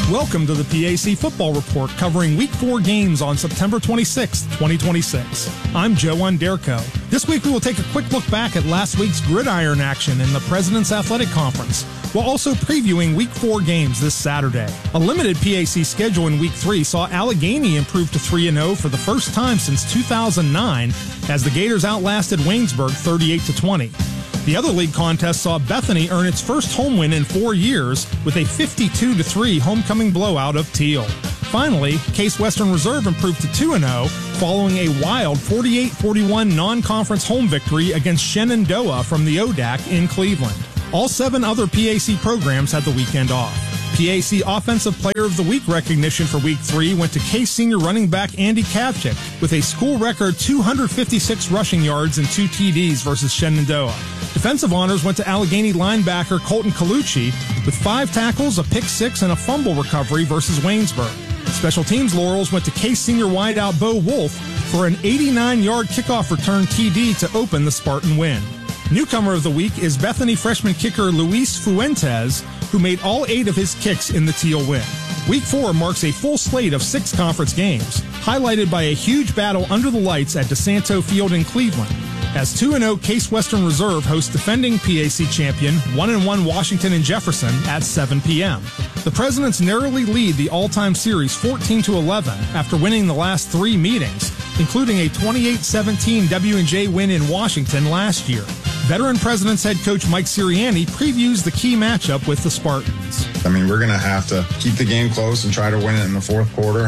Welcome to the PAC Football Report covering Week 4 games on September 26, 2026. I'm Joe Underko. This week we will take a quick look back at last week's gridiron action in the President's Athletic Conference, while also previewing Week 4 games this Saturday. A limited PAC schedule in Week 3 saw Allegheny improve to 3-0 for the first time since 2009 as the Gators outlasted Waynesburg 38-20. The other league contest saw Bethany earn its first home win in 4 years with a 52-3 homecoming blowout of Teal. Finally, Case Western Reserve improved to 2-0 following a wild 48-41 non-conference home victory against Shenandoah from the ODAC in Cleveland. All 7 other PAC programs had the weekend off. PAC Offensive Player of the Week recognition for Week 3 went to Case senior running back Andy Kavchik with a school record 256 rushing yards and 2 TDs versus Shenandoah. Defensive honors went to Allegheny linebacker Colton Colucci with 5 tackles, a pick 6, and a fumble recovery versus Waynesburg. Special teams laurels went to Case senior wideout Bo Wolf for an 89-yard kickoff return TD to open the Spartan win. Newcomer of the week is Bethany freshman kicker Luis Fuentes, who made all 8 of his kicks in the Teal win. Week 4 marks a full slate of 6 conference games, highlighted by a huge battle under the lights at DeSanto Field in Cleveland, as 2-0 Case Western Reserve hosts defending PAC champion 1-1 Washington and Jefferson at 7 p.m. The Presidents narrowly lead the all-time series 14-11 after winning the last 3 meetings, including a 28-17 W&J win in Washington last year. Veteran Presidents head coach Mike Sirianni previews the key matchup with the Spartans. We're going to have to keep the game close and try to win it in the fourth quarter.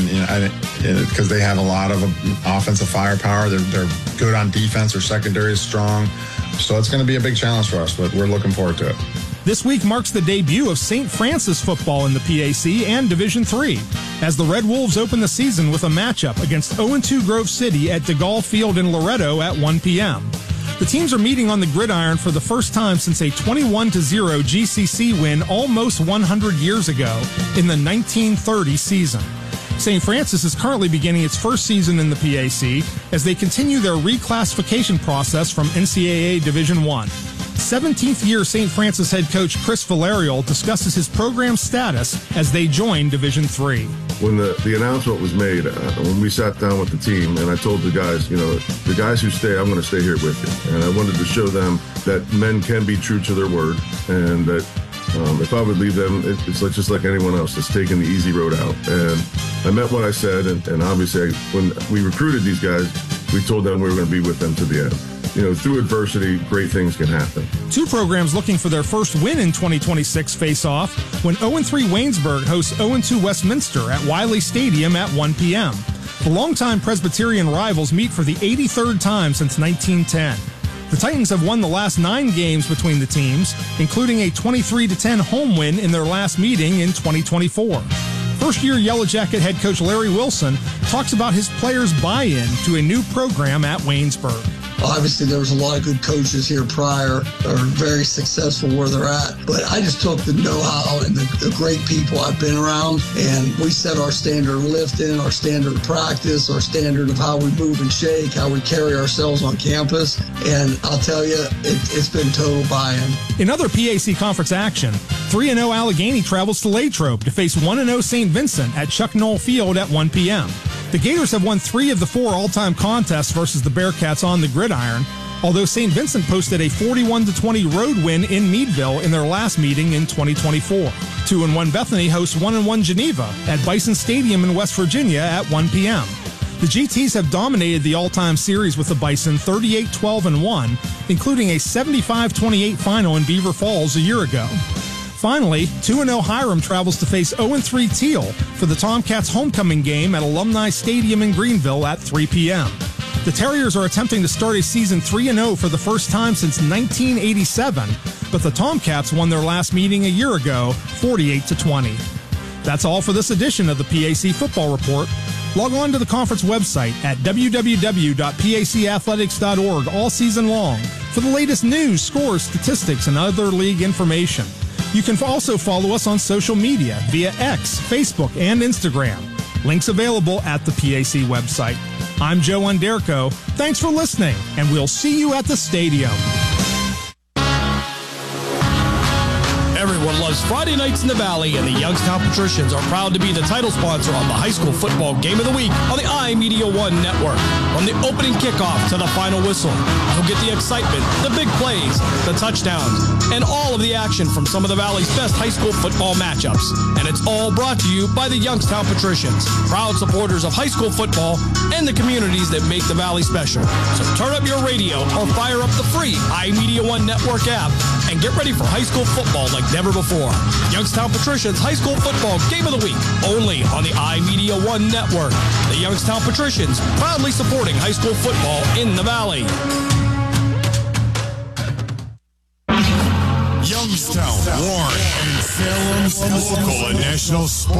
Because they have a lot of offensive firepower. They're good on defense. Their secondary is strong. So it's going to be a big challenge for us, but we're looking forward to it. This week marks the debut of St. Francis football in the PAC and Division III, as the Red Wolves open the season with a matchup against 0-2 Grove City at DeGaulle Field in Loretto at 1 p.m. The teams are meeting on the gridiron for the first time since a 21-0 GCC win almost 100 years ago in the 1930 season. St. Francis is currently beginning its first season in the PAC as they continue their reclassification process from NCAA Division I. 17th year St. Francis head coach Chris Valerial discusses his program's status as they join Division III. When the announcement was made, when we sat down with the team, and I told the guys, the guys who stay, I'm going to stay here with you. And I wanted to show them that men can be true to their word, and that if I would leave them, it's just like anyone else that's taking the easy road out. And I meant what I said, and obviously when we recruited these guys, we told them we were going to be with them to the end. Through adversity, great things can happen. 2 programs looking for their first win in 2026 face off when 0-3 Waynesburg hosts 0-2 Westminster at Wiley Stadium at 1 p.m. The longtime Presbyterian rivals meet for the 83rd time since 1910. The Titans have won the last 9 games between the teams, including a 23-10 home win in their last meeting in 2024. First-year Yellow Jacket head coach Larry Wilson talks about his players' buy-in to a new program at Waynesburg. Obviously, there was a lot of good coaches here prior that are very successful where they're at. But I just took the know-how and the great people I've been around, and we set our standard of lifting, our standard of practice, our standard of how we move and shake, how we carry ourselves on campus. And I'll tell you, it's been total buy-in. In other PAC conference action, 3-0 Allegheny travels to Latrobe to face 1-0 St. Vincent at Chuck Noll Field at 1 p.m. The Gators have won 3 of the 4 all-time contests versus the Bearcats on the gridiron, although St. Vincent posted a 41-20 road win in Meadville in their last meeting in 2024. 2-1 Bethany hosts 1-1 Geneva at Bison Stadium in West Virginia at 1 p.m. The GTs have dominated the all-time series with the Bison 38-12-1, including a 75-28 final in Beaver Falls a year ago. Finally, 2-0 Hiram travels to face 0-3 Teal for the Tomcats homecoming game at Alumni Stadium in Greenville at 3 p.m. The Terriers are attempting to start a season 3-0 for the first time since 1987, but the Tomcats won their last meeting a year ago, 48-20. That's all for this edition of the PAC Football Report. Log on to the conference website at www.pacathletics.org all season long for the latest news, scores, statistics, and other league information. You can also follow us on social media via X, Facebook, and Instagram. Links available at the PAC website. I'm Joe Underko. Thanks for listening, and we'll see you at the stadium. Everyone loves This Friday nights in the Valley, and the Youngstown Patricians are proud to be the title sponsor of the high school football game of the week on the iMedia One network. From the opening kickoff to the final whistle, you'll get the excitement, the big plays, the touchdowns, and all of the action from some of the Valley's best high school football matchups. And it's all brought to you by the Youngstown Patricians, proud supporters of high school football and the communities that make the Valley special. So turn up your radio or fire up the free iMedia One network app and get ready for high school football like never before. Youngstown Patricians High School Football Game of the Week, only on the iMedia One network. The Youngstown Patricians, proudly supporting high school football in the Valley. Youngstown, Warren, and Salem's local and national sports.